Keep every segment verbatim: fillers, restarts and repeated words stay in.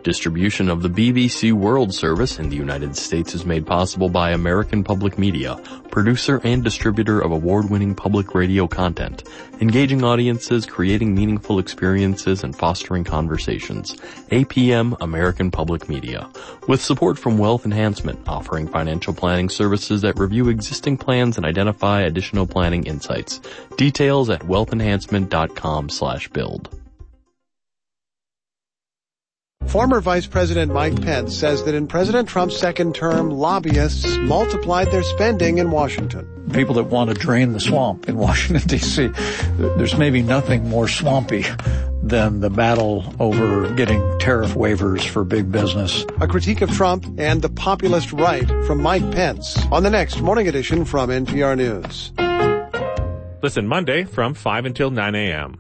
Distribution of the B B C World Service in the United States is made possible by American Public Media, producer and distributor of award-winning public radio content, engaging audiences, creating meaningful experiences, and fostering conversations. A P M American Public Media. With support from Wealth Enhancement, offering financial planning services that review existing plans and identify additional planning insights. Details at wealthenhancement.com slash build. Former Vice President Mike Pence says that in President Trump's second term, lobbyists multiplied their spending in Washington. People that want to drain the swamp in Washington, D C, there's maybe nothing more swampy than the battle over getting tariff waivers for big business. A critique of Trump and the populist right from Mike Pence on the next Morning Edition from N P R News. Listen Monday from five until nine a.m.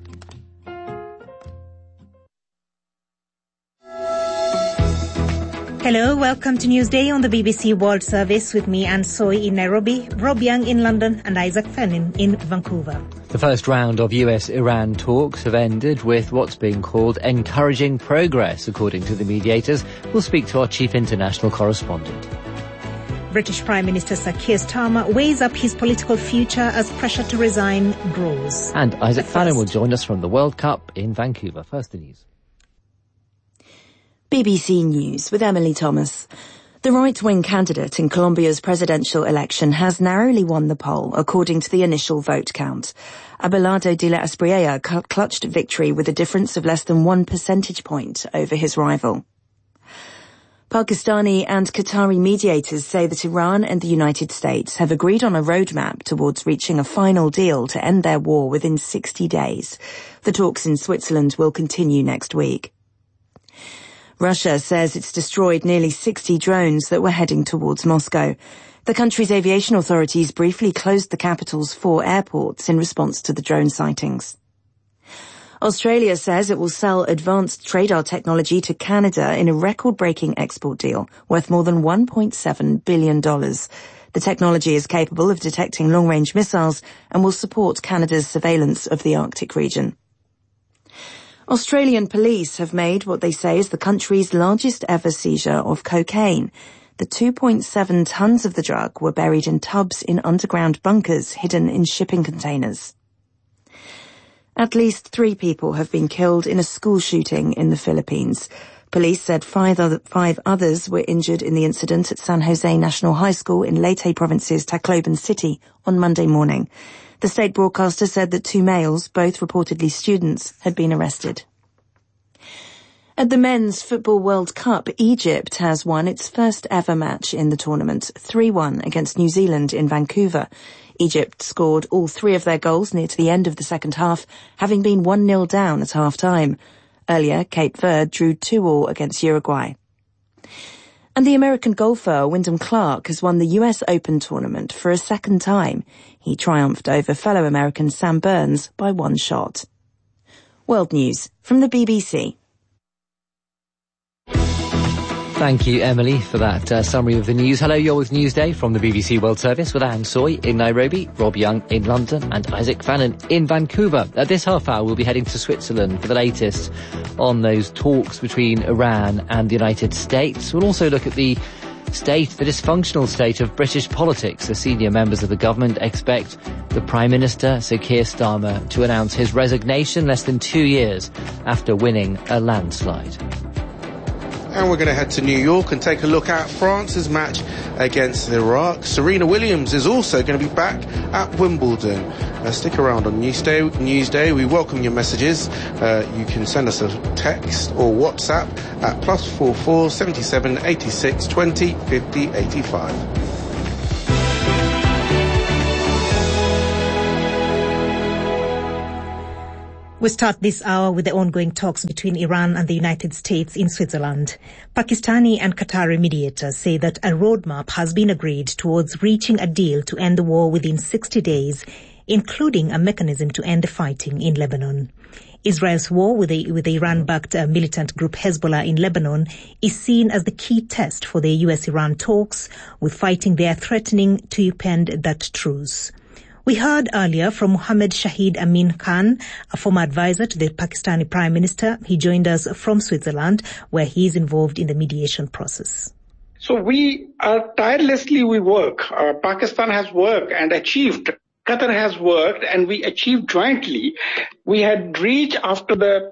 Hello, welcome to Newsday on the B B C World Service with me, Anne Soy in Nairobi, Rob Young in London and Isaac Fennin in Vancouver. The first round of U S Iran talks have ended with what's being called encouraging progress, according to the mediators. We'll speak to our chief international correspondent. British Prime Minister Sir Keir Starmer weighs up his political future as pressure to resign grows. And Isaac Fennin will join us from the World Cup in Vancouver. First the news. B B C News with Emily Thomas. The right-wing candidate in Colombia's presidential election has narrowly won the poll, according to the initial vote count. Abelardo de la Espriella clutched victory with a difference of less than one percentage point over his rival. Pakistani and Qatari mediators say that Iran and the United States have agreed on a roadmap towards reaching a final deal to end their war within sixty days. The talks in Switzerland will continue next week. Russia says it's destroyed nearly sixty drones that were heading towards Moscow. The country's aviation authorities briefly closed the capital's four airports in response to the drone sightings. Australia says it will sell advanced radar technology to Canada in a record-breaking export deal worth more than one point seven billion dollars. The technology is capable of detecting long-range missiles and will support Canada's surveillance of the Arctic region. Australian police have made what they say is the country's largest ever seizure of cocaine. The two point seven tons of the drug were buried in tubs in underground bunkers hidden in shipping containers. At least three people have been killed in a school shooting in the Philippines. Police said five, other, five others were injured in the incident at San Jose National High School in Leyte Province's Tacloban City on Monday morning. The state broadcaster said that two males, both reportedly students, had been arrested. At the Men's Football World Cup, Egypt has won its first ever match in the tournament, three one against New Zealand in Vancouver. Egypt scored all three of their goals near to the end of the second half, having been one nil down at half-time. Earlier, Cape Verde drew two all against Uruguay. And the American golfer Wyndham Clark has won the U S Open tournament for a second time. He triumphed over fellow American Sam Burns by one shot. World News from the B B C. Thank you, Emily, for that uh, summary of the news. Hello, you're with Newsday from the B B C World Service with Anne Soy in Nairobi, Rob Young in London and Isaac Fannin in Vancouver. At this half hour, we'll be heading to Switzerland for the latest on those talks between Iran and the United States. We'll also look at the state, the dysfunctional state of British politics. As senior members of the government expect the Prime Minister, Sir Keir Starmer, to announce his resignation less than two years after winning a landslide. And we're going to head to New York and take a look at France's match against Iraq. Serena Williams is also going to be back at Wimbledon. Uh, stick around on Newsday. Newsday. We welcome your messages. Uh, you can send us a text or WhatsApp at plus four four seventy seven eighty six twenty fifty eighty five. We start this hour with the ongoing talks between Iran and the United States in Switzerland. Pakistani and Qatari mediators say that a roadmap has been agreed towards reaching a deal to end the war within sixty days, including a mechanism to end the fighting in Lebanon. Israel's war with the, with the Iran-backed uh, militant group Hezbollah in Lebanon is seen as the key test for the U S Iran talks, with fighting there threatening to upend that truce. We heard earlier from Mohammed Shahid Amin Khan, a former advisor to the Pakistani Prime Minister. He joined us from Switzerland, where he is involved in the mediation process. So we are tirelessly we work. Uh, Pakistan has worked and achieved. Qatar has worked and we achieved jointly. We had reached after the